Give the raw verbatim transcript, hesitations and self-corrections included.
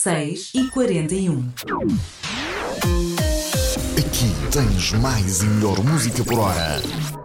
seis e quarenta e um. Aqui tens mais e melhor música por hora.